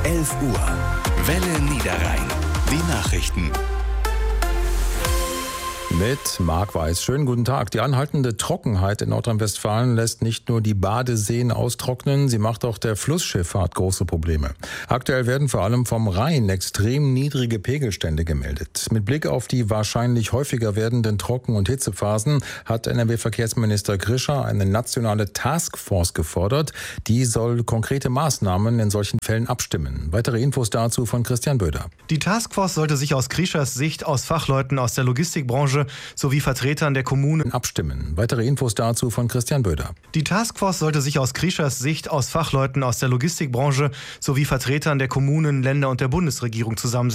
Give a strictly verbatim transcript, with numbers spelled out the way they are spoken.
elf Uhr. Welle Niederrhein. Die Nachrichten. Mit Marc Weiß. Schönen guten Tag. Die anhaltende Trockenheit in Nordrhein-Westfalen lässt nicht nur die Badeseen austrocknen, sie macht auch der Flussschifffahrt große Probleme. Aktuell werden vor allem vom Rhein extrem niedrige Pegelstände gemeldet. Mit Blick auf die wahrscheinlich häufiger werdenden Trocken- und Hitzephasen hat N R W-Verkehrsminister Grischer eine nationale Taskforce gefordert. Die soll konkrete Maßnahmen in solchen Fällen abstimmen. Weitere Infos dazu von Christian Böder. Die Taskforce sollte sich aus Grischers Sicht aus Fachleuten aus der Logistikbranche sowie Vertretern der Kommunen abstimmen. Weitere Infos dazu von Christian Böder. Die Taskforce sollte sich aus Grischers Sicht aus Fachleuten aus der Logistikbranche sowie Vertretern der Kommunen, Länder und der Bundesregierung zusammensetzen.